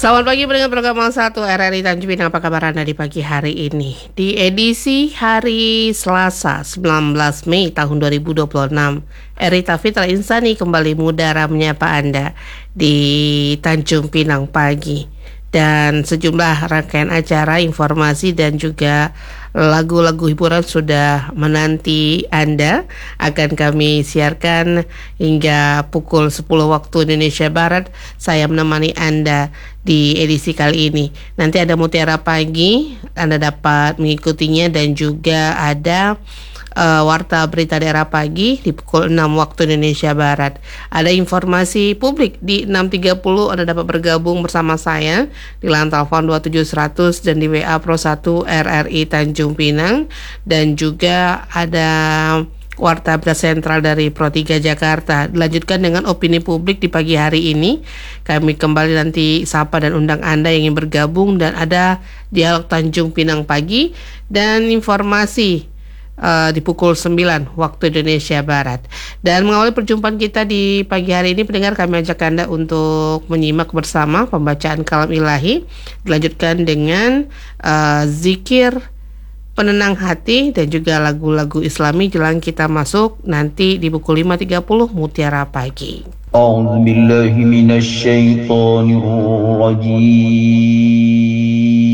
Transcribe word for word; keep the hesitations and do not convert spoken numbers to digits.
Selamat pagi pendengar program satu R R I Tanjung Pinang. Apa kabar Anda di pagi hari ini? Di edisi hari Selasa sembilan belas Mei tahun dua ribu dua puluh enam, Erita Fitra Insani kembali mengudara menyapa Anda di Tanjung Pinang pagi. Dan sejumlah rangkaian acara, informasi dan juga lagu-lagu hiburan sudah menanti Anda. Akan kami siarkan hingga pukul sepuluh waktu Indonesia Barat. Saya menemani Anda di edisi kali ini. Nanti ada Mutiara Pagi, Anda dapat mengikutinya, dan juga ada Uh, Warta Berita Daerah Pagi di pukul enam waktu Indonesia Barat. Ada informasi publik di enam tiga puluh. Anda dapat bergabung bersama saya di line telepon dua tujuh seratus dan di W A Pro satu R R I Tanjung Pinang. Dan juga ada Warta Berita Sentral dari Pro tiga Jakarta. Dilanjutkan dengan opini publik di pagi hari ini. Kami kembali nanti sapa dan undang Anda yang ingin bergabung, dan ada dialog Tanjung Pinang pagi dan informasi Uh, di pukul sembilan waktu Indonesia Barat. Dan mengawali perjumpaan kita di pagi hari ini, pendengar, kami ajak Anda untuk menyimak bersama pembacaan kalam ilahi, dilanjutkan dengan uh, zikir penenang hati dan juga lagu-lagu Islami jelang kita masuk nanti di pukul lima tiga puluh Mutiara Pagi. A'udzu billahi minasy syaithanir rajim.